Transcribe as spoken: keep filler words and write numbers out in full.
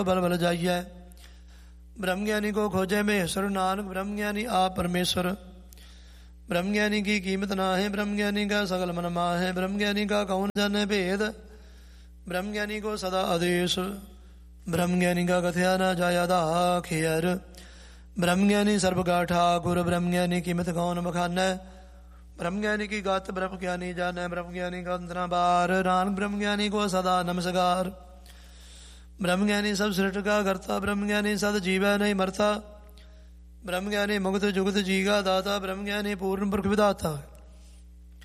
बल बल जाइए। ब्रह्मज्ञानी को खोजे महेश्वर, नानक ब्रह्मज्ञानी आप परमेश्वर। ब्रह्मज्ञानी की कीमत ना है, ब्रह्मज्ञानी का सगल मन माहे। ब्रह्मज्ञानी का कौन जाने भेद, ब्रह्मज्ञानी को सदा आदेश। ब्रह्मज्ञानी का कथया न जायदा खेर, ब्रह्मज्ञानी सर्व का ठाकुर। ब्रह्मज्ञानी कीमत कौन बखाने, ब्रह्मज्ञानी की गात ब्रह्मज्ञानी जाने। ब्रह्मज्ञानी का अंतरा बार, नानक ब्रह्मज्ञानी को सदा नमस्कार। ब्रह्मज्ञानी सब सृष्टि का करता, ब्रह्मज्ञानी सद जीवै नहीं मरता। ब्रह्मज्ञानी मुक्त जुगत जी का दाता, ब्रह्मज्ञानी पूर्ण पुरख विधाता।